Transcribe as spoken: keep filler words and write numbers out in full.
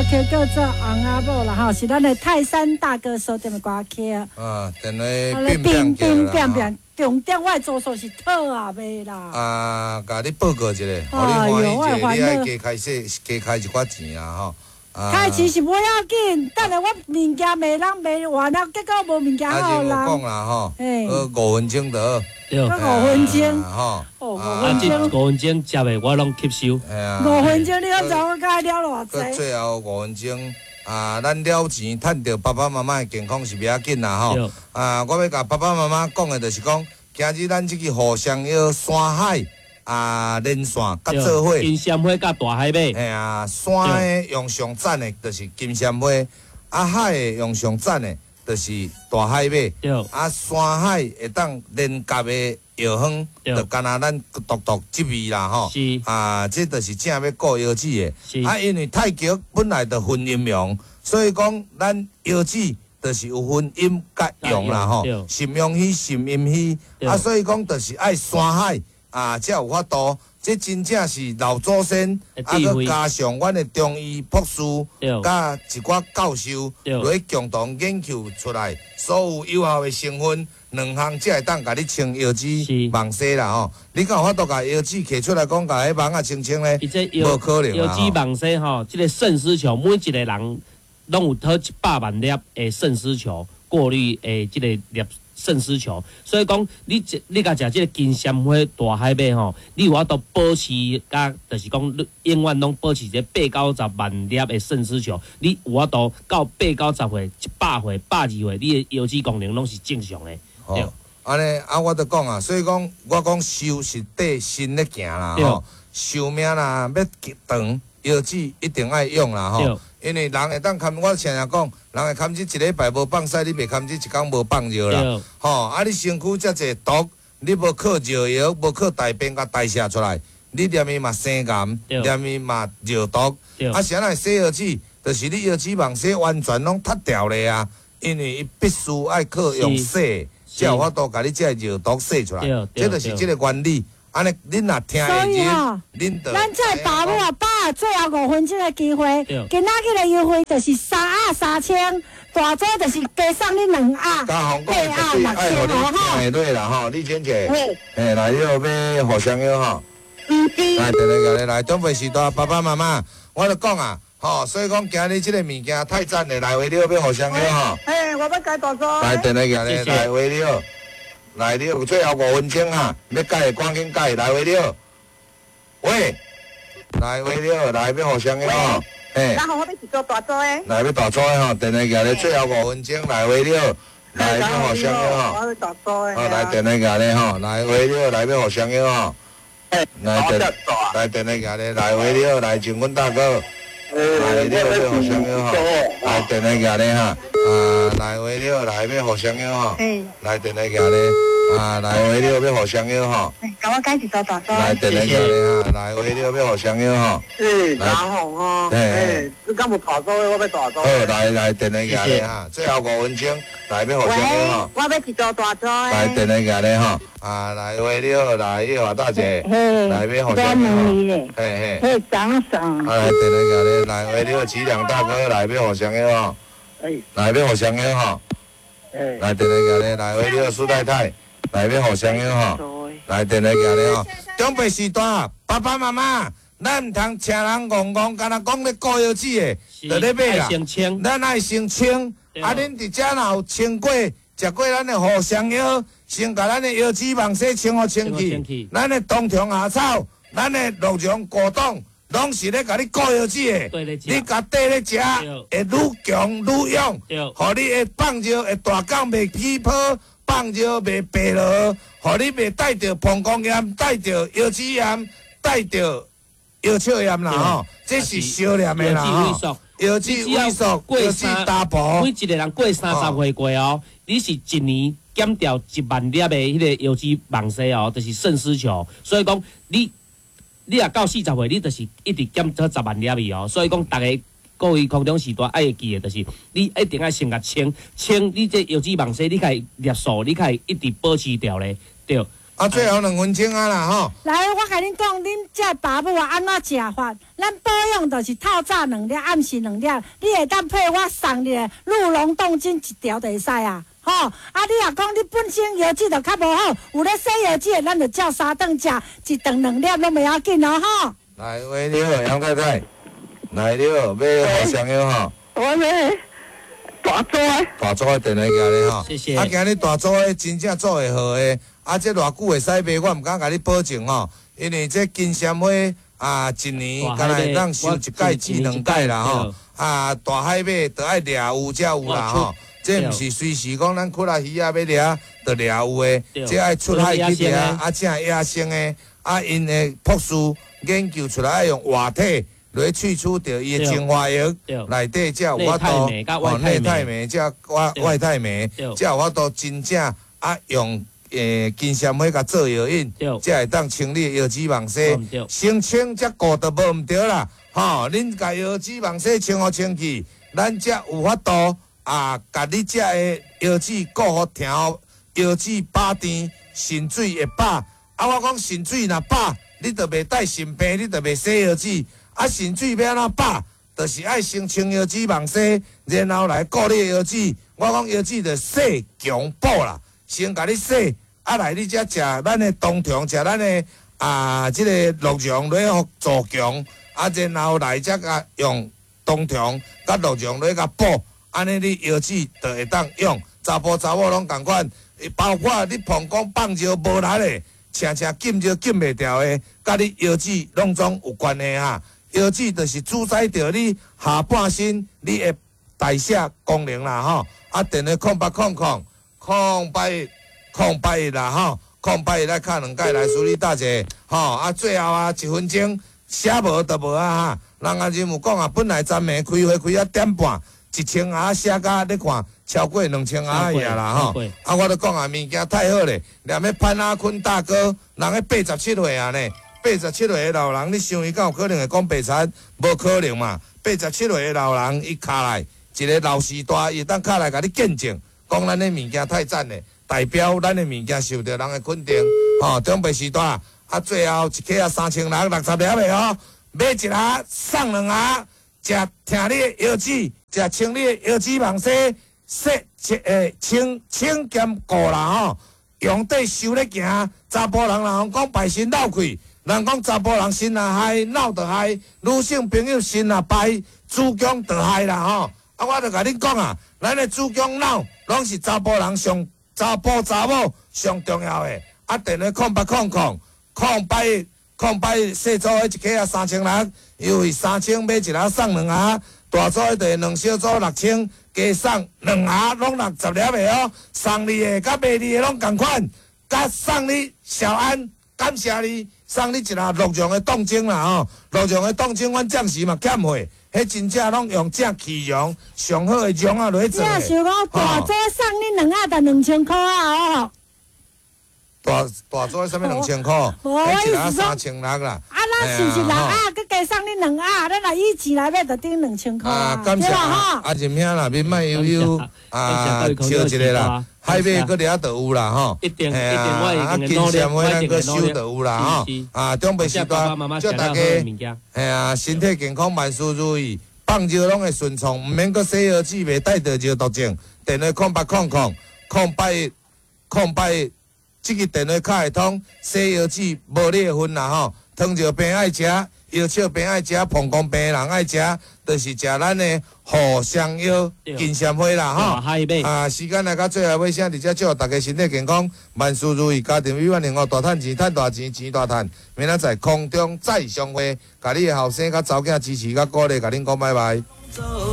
曲叫做《红阿母》啦，吼，是咱的泰山大哥所点的歌曲。 啊，电话变变变变变，重点我的住宿是套啊卖啦。 啊，甲你报告一下，互你欢喜一下，你爱加开些加开一寡钱啊吼。 开钱是无要紧，等下我物件卖人卖完了，结果无物件好人。 啊，就讲啦吼，呃，五分钟得。 对，五分钟。 吼， 哦， 啊，这五分钟接的我拢吸收。 五分钟，你讲知我甲了偌济？ 最后五分钟。啊，咱了钱，趁着爸爸妈妈的健康是不要紧啦吼。啊，我要甲爸爸妈妈讲的就是讲，今日咱这个互相要山海啊连线甲做伙。 金针花甲大海马。 嘿啊，山的用上赞的，就是金针花；啊，海的用上赞的，就是大海马。啊，山海会当连接的药方，就干那咱独独这味啦吼。 是啊，这就是正要顾腰子的。 是啊，因为太极本来就分阴阳，所以讲咱腰子就是有分阴甲阳啦吼。肾阳虚，肾阴虚。啊，所以讲就是爱山海啊，才有法度。这真正是老祖先，啊，佮加上阮的中医博士，甲一寡教授，来共同研究出来，所有有效的成分，两项才会当甲你清腰子网丝啦吼。你敢有法度甲腰子摕出来讲，甲迄网啊清清咧？无可能啦。腰子网丝吼，这个肾丝球，每一个人拢有讨一百万粒的肾丝球，过滤的这个粒。肾丝球，所以讲你你甲食即个金针花大海马吼，你有法度保持甲，就是讲永远拢保持一个八九十万粒的肾丝球，你有法度到八九十岁、一百岁、百二岁，你的腰子功能拢是正常的。对， 安尼啊，我都讲啊，所以讲我讲寿是对身咧行啦吼，寿命啦要长，腰子一定爱用啦吼。因为人会当看，我常常讲，人会看这一礼拜无放屎，你袂看这一天无放尿啦。吼，啊，你身躯遮济毒，你无靠尿药，无靠大便甲代谢出来，你念伊嘛生癌，念伊嘛尿毒。啊，啥来洗腰子？就是你腰子网洗完全拢脱掉咧啊，因为伊必须爱靠用洗，才有法度甲你遮尿毒洗出来。这就是这个原理。安尼，恁若听会入，恁就咱这爸母啊把最后五分钟的机会，今仔日的优惠就是三盒三千，大组就是加送你两盒，八盒六千哦吼。 哎对啦吼，李姐姐，哎来了要互相要吼，来等下来来，准备时代爸爸妈妈，我就讲啊，吼，所以讲今日这个物件太赞了，来回了要互相要吼。 哎，我要改大组。 来等下来来回了。来了，最后五分钟啊！要改赶紧改，来回了。喂，来回了，来要互相的吼。 嘿。然后我要是做大组的。 来要大组的吼，电话下咧，最后五分钟来回了，来要互相的吼。 我要大组的。 哦，来电话下咧吼，来回了，来要互相的吼。来电，来电话下咧，来回了，来请阮大哥。来了要互相的吼，来电话下咧哈。啊，来回了，来要互相的吼。来电话下咧。啊，来回了要互相要吼。 甲我解一道大组。 来，电话下咧哈，来回了要互相要吼。 诶，大好吼。诶，你敢有大组的，我要大组。 好，来来，电话下咧哈，最后五分钟，来要互相要吼。 我要一道大组的。 来，电话下咧吼。啊，来回了，来要大姐，来要互相要吼。嘿嘿。 嘿，长长。 啊，来电话下咧，来回了，齐良大哥，来要互相要吼。来要互相要吼。来电话下咧，来回了，苏太太。来要互相要吼，来电话行咧吼。长辈时代，爸爸妈妈，咱毋通请人戆戆，干那讲咧顾腰子的，就咧买啦。咱爱先清，啊，恁伫遮若有清过，食过咱的互相药，先甲咱的腰子网洗清好清气。咱的冬虫夏草，咱的鹿茸果冻，拢是咧甲你顾腰子的。你甲缀咧食，会愈强愈勇，互你的放尿会大港袂起泡。放尿袂白落，互你袂带着膀胱炎，带着腰子炎，带着腰鞘炎啦吼，这是少年的啦吼。腰子萎缩，腰子大薄。 每一个人过三十岁过哦，你是一年减掉一万粒的迄个腰子网丝哦，就是肾丝球。所以讲你你若到四十岁，你就是一直减咗十万粒去哦。所以讲，大家。各位空中时段爱会记的，就是你一定要先甲清清，你这腰子网丝，你可以粒数，你可以一直保持掉咧，对。 啊，最后两分钟啊啦吼。 来，我甲恁讲，恁这爸母啊安怎食法？咱保养就是透早两粒，暗时两粒。你会当配我送你的鹿茸冻精一条就会使啊。吼、哦，啊，你若讲你本身药剂就较无好，有咧洗药剂的，咱就照三顿食，一顿两粒拢袂要紧哦，吼。 来，喂，你好，杨太太。来，你好，要好上药吼。 我要大组的。 大组的电话寄咧吼。 谢谢。 啊，今日大组的真正做会好的，啊，这偌久会使卖，我毋敢甲你保证吼，因为这金针花啊，一年敢若当收一届至两届啦吼。啊，大海马着爱掠有才有啦吼。这毋是随时讲咱窟仔鱼啊要掠，着掠有的，这爱出海去掠，啊正野生的，啊因的博士研究出来爱用活体来萃取掉伊的精华液，内底才有法度，哦内太镁才外外太镁，才有法度真正啊用诶金针花甲做药引，才会当清理药脂网丝，先清才顾得无毋对啦，吼恁甲药脂网丝清好清气，咱才有法度。啊，甲你遮个药脂顾好调，药脂饱甜，肾水会饱。啊，我讲肾水若饱，你着袂带肾病，你着袂洗药脂。啊，肾水要安怎饱？就是爱先清药脂网丝，然后来顾你药脂。我讲药脂着洗强补啦，先甲你洗，啊来你才食咱的冬虫，食咱的啊即、这个鹿茸来互助强，啊然后来才甲用冬虫甲鹿茸来甲补。安尼你药脂就会当用，查甫查某拢共款，包括你膀胱放尿无力的，常常禁尿禁袂掉的，甲你药脂拢总有关系哈。药脂就是主宰着你下半身你的代谢功能啦吼。啊，电话空八空空空八空八一啦吼，空八一来敲两届来处理大者吼。啊，最后啊一分钟写无就无啊哈。人家任务讲啊，本来昨暝开会开啊点半。一千盒写甲你看超过两千盒呀啦吼！啊，我都讲啊，物件太好咧，连迄潘阿坤大哥，人迄八十七岁啊呢，八十七岁的老人，你想伊敢有可能会讲白产？无可能嘛！八十七岁的老人，伊卡来一个老时代，伊当卡来甲你见证，讲咱的物件太赞咧，代表咱的物件受到人的肯定。吼、哦，中白时代啊，最后一克啊三千六六十粒的哦，买一盒送两盒，食听你的药脂。食清理药脂网丝，洗清诶清清兼顾啦吼，用底收咧行。查甫人人讲排心闹气，人讲查甫人心若害，脑就害；女性朋友心若败，子宫就害啦吼。啊，我著甲恁讲啊，咱诶子宫脑拢是查甫人上查甫查某上重要诶。啊，电话空八空空空八空八细组迄一克啊三千六，优惠三千买一盒送两盒。大组的就两小组六千，加送两盒拢六十粒的哦。送你的甲卖你的拢同款，甲送你小安，感谢你，送你一盒鹿茸的冻精啦吼。鹿茸的冻精，阮暂时嘛欠货，迄真正拢用正气茸，上好的茸啊来做的。 你想讲大组送你两盒，就两千块啊哦。 大大组什么两千块？迄一盒三千六啦。 啊，咱是是六盒，佮加送你两盒，咱若以钱来买，就顶两千块啊。 感谢啊，阿任兄啦，面卖悠悠啊，笑一个啦，海马佮掠就有啦吼。 一定一定，我一定努力，我一定收就有啦吼。啊，中北时代祝大家，哎呀，身体健康，万事如意，放尿拢会顺畅，毋免佮洗药脂，袂带着尿毒症。电话空八空空空八一空八一。即个电话卡会通，洗药脂无你的份啦吼。糖尿病爱食，药草病爱食，膀胱病人爱食，就是食咱的藿香药、金针花啦吼。啊，时间来到最后尾声，伫遮祝大家身体健康，万事如意，家庭美满幸福，大赚钱，赚大钱，钱大赚。明仔在空中再相会，甲你的后生甲查囝支持甲鼓励，甲恁讲拜拜。